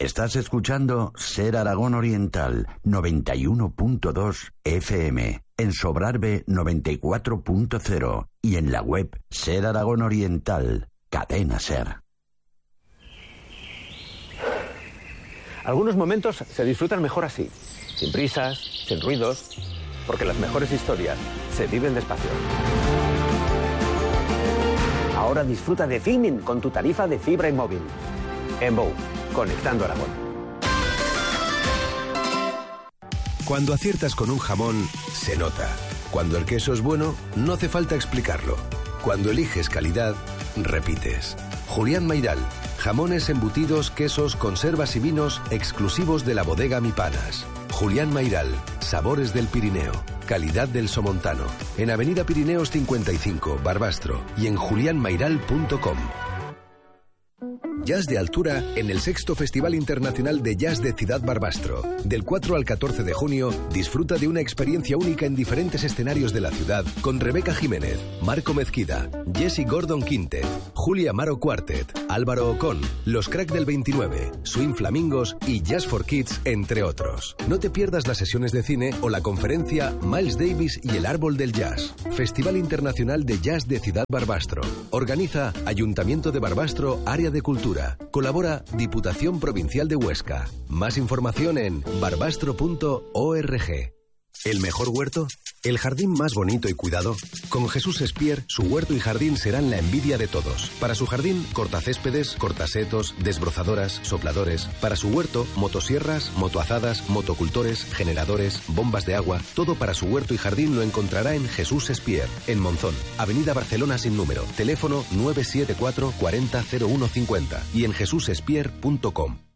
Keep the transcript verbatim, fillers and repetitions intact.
Estás escuchando Ser Aragón Oriental noventa y uno punto dos F M, en Sobrarbe noventa y cuatro punto cero y en la web Ser Aragón Oriental, Cadena Ser. Algunos momentos se disfrutan mejor así, sin prisas, sin ruidos, porque las mejores historias se viven despacio. Ahora disfruta de Filmin con tu tarifa de fibra y móvil. En Bou, conectando Aragón. Cuando aciertas con un jamón, se nota. Cuando el queso es bueno, no hace falta explicarlo. Cuando eliges calidad, repites. Julián Mayral. Jamones, embutidos, quesos, conservas y vinos exclusivos de la bodega Mi Panas. Julián Mayral. Sabores del Pirineo. Calidad del Somontano. En Avenida Pirineos cincuenta y cinco, Barbastro. Y en julián mayral punto com. Jazz de altura en el sexto Festival Internacional de Jazz de Ciudad Barbastro. Del cuatro al catorce de junio, disfruta de una experiencia única en diferentes escenarios de la ciudad con Rebeca Jiménez, Marco Mezquida, Jesse Gordon Quintet, Julia Amaro Quartet, Álvaro Ocón, Los Crack del veintinueve, Swing Flamingos y Jazz for Kids, entre otros. No te pierdas las sesiones de cine o la conferencia Miles Davis y el Árbol del Jazz. Festival Internacional de Jazz de Ciudad Barbastro. Organiza Ayuntamiento de Barbastro, Área de Cultura. Colabora Diputación Provincial de Huesca. Más información en barbastro punto org. ¿El mejor huerto? ¿El jardín más bonito y cuidado? Con Jesús Espier, su huerto y jardín serán la envidia de todos. Para su jardín, cortacéspedes, cortasetos, desbrozadoras, sopladores. Para su huerto, motosierras, motoazadas, motocultores, generadores, bombas de agua. Todo para su huerto y jardín lo encontrará en Jesús Espier, en Monzón, Avenida Barcelona sin número. Teléfono nueve siete cuatro cuarenta cero uno cincuenta y en jesús espier punto com.